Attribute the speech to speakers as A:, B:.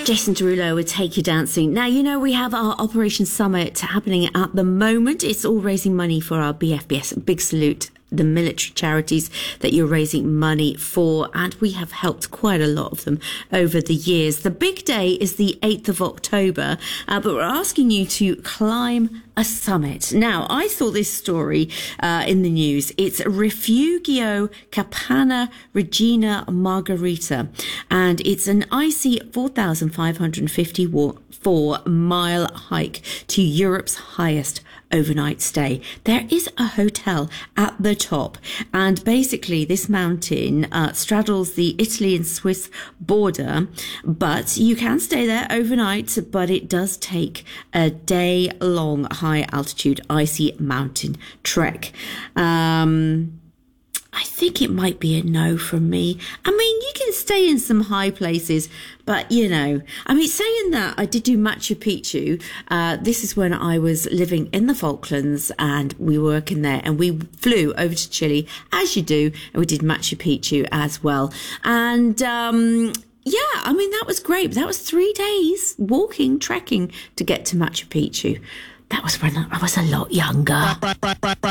A: Jason Derulo with Take You Dancing. Now, you know, we have our Operation Summit happening at the moment. It's all raising money for our BFBS. Big salute the military charities that you're raising money for, and we have helped quite a lot of them over the years. The big day is the 8th of October, but we're asking you to climb a summit. Now, I saw this story in the news. It's Refugio Capanna Regina Margherita, and it's an icy 4,554-mile hike to Europe's highest overnight stay. There is a hotel at the top, and basically this mountain straddles the Italy and Swiss border, but you can stay there overnight, but it does take a day-long high-altitude icy mountain trek. I think it might be a no from me. I mean, you can stay in some high places, but, you know, I mean, saying that, I did do Machu Picchu. This is when I was living in the Falklands and we were working there, and we flew over to Chile, as you do, and we did Machu Picchu as well. And, yeah, I mean, that was great. That was 3 days walking, trekking to get to Machu Picchu. That was when I was a lot younger.